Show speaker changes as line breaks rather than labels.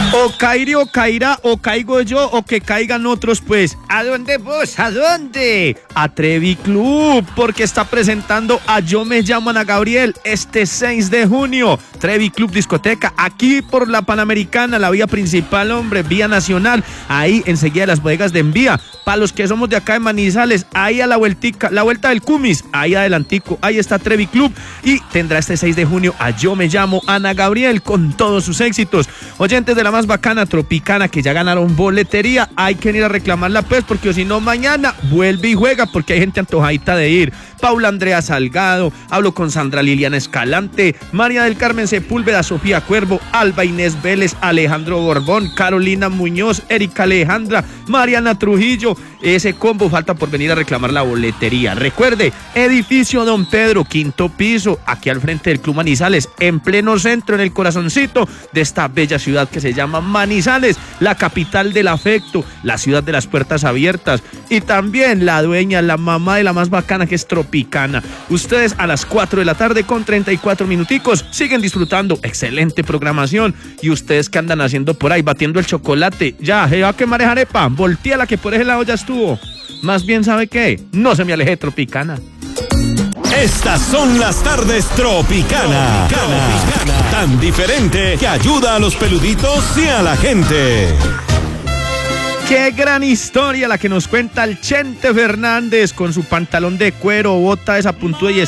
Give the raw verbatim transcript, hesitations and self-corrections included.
O caeré o caerá, o caigo yo, o que caigan otros, pues. ¿A dónde vos? ¿A dónde? A Trevi Club, porque está presentando a Yo Me Llamo Ana Gabriel este seis de junio. Trevi Club Discoteca, aquí por la Panamericana, la vía principal, hombre, vía nacional, ahí enseguida de las bodegas de Envía. Para los que somos de acá de Manizales, ahí a la vueltica, la vuelta del Cumis, ahí adelantico, ahí está Trevi Club y tendrá este seis de junio a Yo Me Llamo Ana Gabriel con todos sus éxitos. Oyentes de la más bacana Tropicana que ya ganaron boletería, hay que ir a reclamarla pues, porque si no mañana vuelve y juega, porque hay gente antojadita de ir. Paula Andrea Salgado, hablo con Sandra Liliana Escalante, María del Carmen Sepúlveda, Sofía Cuervo, Alba Inés Vélez, Alejandro Borbón, Carolina Muñoz, Erika Alejandra, Mariana Trujillo. Ese combo falta por venir a reclamar la boletería. Recuerde, edificio Don Pedro, quinto piso, aquí al frente del Club Manizales, en pleno centro, en el corazoncito de esta bella ciudad que se llama Manizales, la capital del afecto, la ciudad de las puertas abiertas y también la dueña, la mamá de la más bacana que es Tropicana. Ustedes a las cuatro de la tarde con treinta y cuatro minuticos siguen disfrutando excelente programación. Y ustedes que andan haciendo por ahí batiendo el chocolate, ya, se va a quemar esa arepa, volteala que por ese lado ya estuvo. Más bien, ¿sabe qué? No se me aleje de Tropicana.
Estas son las tardes Tropicana, Tropicana, Tropicana, tan diferente que ayuda a los peluditos y a la gente.
Qué gran historia la que nos cuenta el Chente Fernández con su pantalón de cuero, bota esa puntuda y